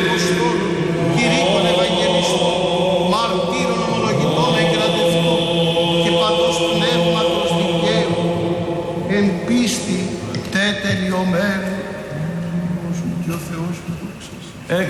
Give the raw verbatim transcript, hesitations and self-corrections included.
Αποστόλων, κηρύκων Ευαγγελιστών, μαρτύρων ομολογητών εγκρατευτών και παντός πνεύματος δικαίου, εν πίστη τετελειωμένου, και ο Θεός μου δόξα.